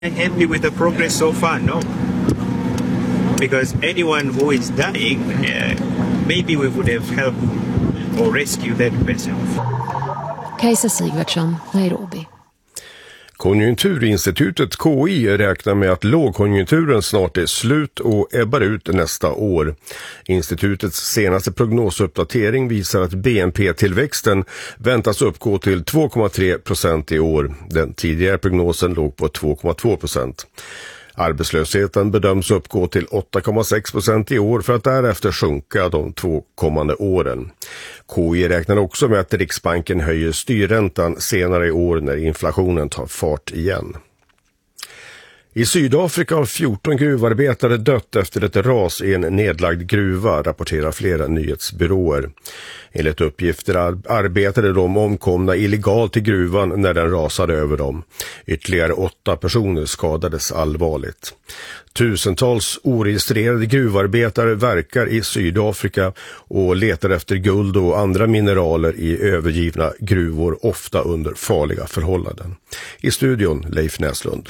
Happy with the progress so far? No. Because anyone who is dying, maybe we would have helped or rescued that person. Kajsa Sigvardsson, Nairobi. Konjunkturinstitutet KI räknar med att lågkonjunkturen snart är slut och ebbar ut nästa år. Institutets senaste prognosuppdatering visar att BNP-tillväxten väntas uppgå till 2,3% i år. Den tidigare prognosen låg på 2,2%. Arbetslösheten bedöms uppgå till 8,6% i år för att därefter sjunka de 2 kommande åren. KI räknar också med att Riksbanken höjer styrräntan senare i år när inflationen tar fart igen. I Sydafrika har 14 gruvarbetare dött efter ett ras i en nedlagd gruva, rapporterar flera nyhetsbyråer. Enligt uppgifter arbetade de omkomna illegalt i gruvan när den rasade över dem. Ytterligare 8 personer skadades allvarligt. Tusentals oregistrerade gruvarbetare verkar i Sydafrika och letar efter guld och andra mineraler i övergivna gruvor, ofta under farliga förhållanden. I studion Leif Näslund.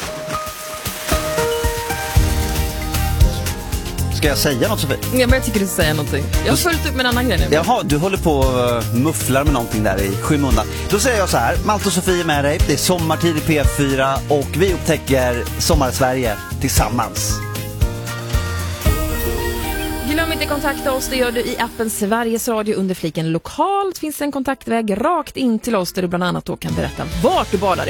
Ska jag säga något, Sofie? Ja, men jag tycker du ska säga någonting. Jag har följt upp med en annan grej nu. Jaha, du håller på och mufflar med någonting där i skymundan. Då säger jag så här, Malte och Sofie är med dig. Det är sommartid i P4 och vi upptäcker Sommar-Sverige tillsammans. Glöm inte kontakta oss, det gör du i appen Sveriges Radio under fliken lokalt. Finns en kontaktväg rakt in till oss där du bland annat då kan berätta vart du badar.